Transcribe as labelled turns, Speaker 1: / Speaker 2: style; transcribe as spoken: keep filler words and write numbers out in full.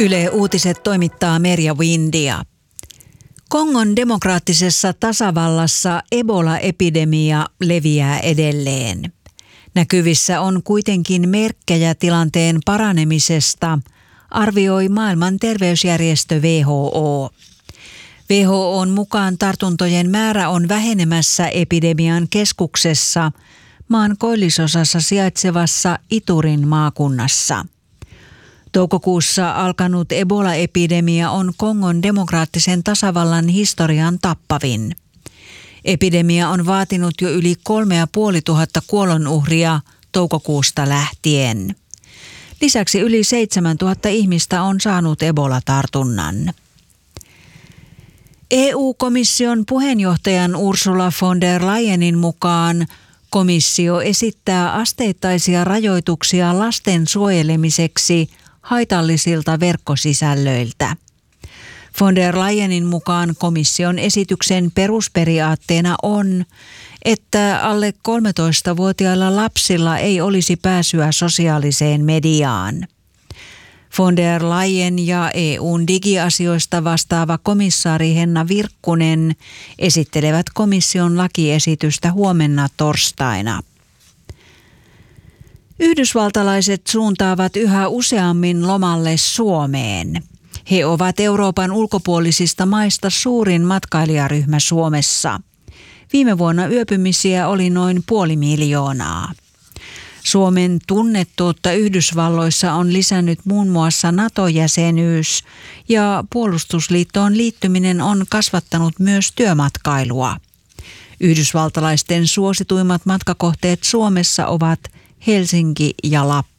Speaker 1: Yle Uutiset toimittaa Merja Windia. Kongon demokraattisessa tasavallassa Ebola-epidemia leviää edelleen. Näkyvissä on kuitenkin merkkejä tilanteen paranemisesta, arvioi maailman terveysjärjestö W H O. W H O:n mukaan tartuntojen määrä on vähenemässä epidemian keskuksessa, maan koillisosassa sijaitsevassa Iturin maakunnassa. Toukokuussa alkanut Ebola-epidemia on Kongon demokraattisen tasavallan historian tappavin. Epidemia on vaatinut jo yli kolme ja puoli tuhatta kuolonuhria toukokuusta lähtien. Lisäksi yli seitsemäntuhatta ihmistä on saanut Ebola-tartunnan. E U-komission puheenjohtajan Ursula von der Leyenin mukaan komissio esittää asteittaisia rajoituksia lasten suojelemiseksi haitallisilta verkkosisällöiltä. Von der Leyenin mukaan komission esityksen perusperiaatteena on, että alle kolmetoistavuotiailla lapsilla ei olisi pääsyä sosiaaliseen mediaan. Von der Leyen ja E U:n digiasioista vastaava komissaari Henna Virkkunen esittelevät komission lakiesitystä huomenna torstaina. Yhdysvaltalaiset suuntaavat yhä useammin lomalle Suomeen. He ovat Euroopan ulkopuolisista maista suurin matkailijaryhmä Suomessa. Viime vuonna yöpymisiä oli noin puoli miljoonaa. Suomen tunnettuutta Yhdysvalloissa on lisännyt muun muassa NATO-jäsenyys ja puolustusliittoon liittyminen on kasvattanut myös työmatkailua. Yhdysvaltalaisten suosituimmat matkakohteet Suomessa ovat Helsinki ja Lappi.